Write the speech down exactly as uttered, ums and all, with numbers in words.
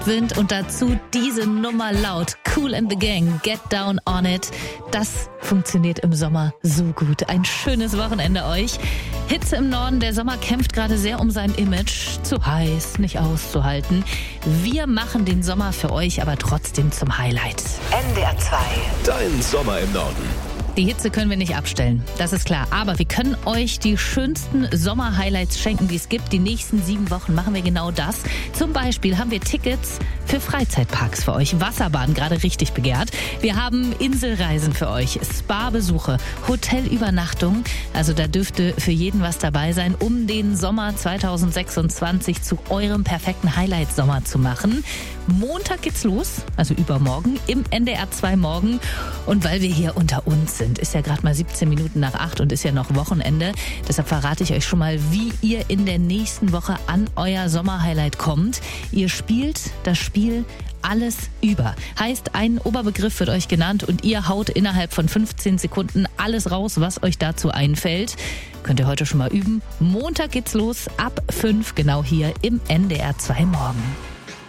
sind und dazu diese Nummer laut. Kool and the Gang, Get Down on It. Das funktioniert im Sommer so gut. Ein schönes Wochenende euch. Hitze im Norden, der Sommer kämpft gerade sehr um sein Image. Zu heiß, nicht auszuhalten. Wir machen den Sommer für euch aber trotzdem zum Highlight. N D R zwei. Dein Sommer im Norden. Die Hitze können wir nicht abstellen, das ist klar. Aber wir können euch die schönsten Sommer-Highlights schenken, die es gibt. Die nächsten sieben Wochen machen wir genau das. Zum Beispiel haben wir Tickets für Freizeitparks für euch. Wasserbahn, gerade richtig begehrt. Wir haben Inselreisen für euch, Spa-Besuche, Hotelübernachtung. Also da dürfte für jeden was dabei sein, um den Sommer zweitausendsechsundzwanzig zu eurem perfekten Highlight-Sommer zu machen. Montag geht's los, also übermorgen, im N D R zwei Morgen. Und weil wir hier unter uns sind, ist ja gerade mal siebzehn Minuten nach acht und ist ja noch Wochenende. Deshalb verrate ich euch schon mal, wie ihr in der nächsten Woche an euer Sommerhighlight kommt. Ihr spielt das Spiel Alles über. Heißt, ein Oberbegriff wird euch genannt und ihr haut innerhalb von fünfzehn Sekunden alles raus, was euch dazu einfällt. Könnt ihr heute schon mal üben. Montag geht's los, ab fünf, genau hier im N D R zwei Morgen.